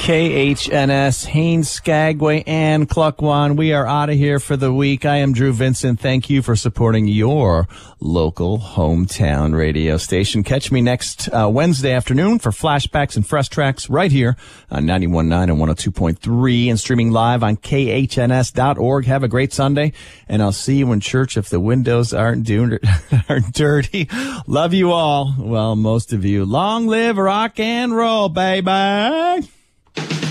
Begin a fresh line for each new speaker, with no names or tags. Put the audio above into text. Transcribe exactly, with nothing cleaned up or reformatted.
K H N S, Haines, Skagway, and Cluckwan. We are out of here for the week. I am Drew Vincent. Thank you for supporting your local hometown radio station. Catch me next uh, Wednesday afternoon for flashbacks and fresh tracks right here on ninety-one point nine and one oh two point three and streaming live on K H N S dot org. Have a great Sunday, and I'll see you in church if the windows aren't, do- aren't dirty. Love you all. Well, most of you. Long live rock and roll, baby.